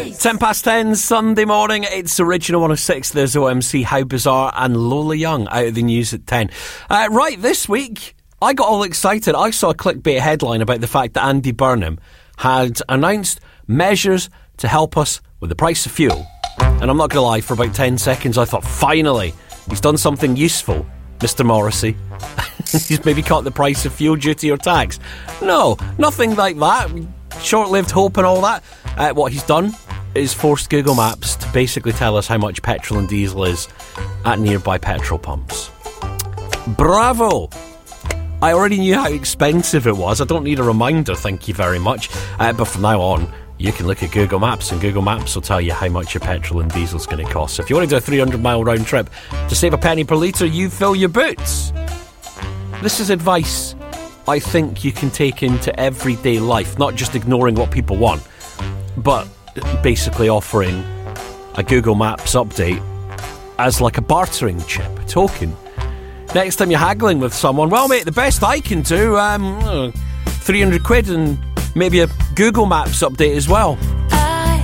Nice. 10:10 Sunday morning. It's Original 106. There's OMC, How Bizarre, and Lola Young out of the news at 10. Right, this week, I got all excited. I saw a clickbait headline about the fact that Andy Burnham had announced measures to help us with the price of fuel. And I'm not going to lie, for about 10 seconds, I thought, finally, he's done something useful, Mr. Morrissey. He's maybe cut the price of fuel duty or tax. No, nothing like that. Short-lived hope and all that. What he's done is forced Google Maps to basically tell us how much petrol and diesel is at nearby petrol pumps. Bravo! I already knew how expensive it was. I don't need a reminder, thank you very much. But from now on, you can look at Google Maps, and Google Maps will tell you how much your petrol and diesel is going to cost. So if you want to do a 300-mile round trip to save a penny per litre, you fill your boots. This is advice I think you can take into everyday life, not just ignoring what people want, but basically offering a Google Maps update as like a bartering chip, a token. Next time you're haggling with someone, well, mate, the best I can do, 300 quid and maybe a Google Maps update as well.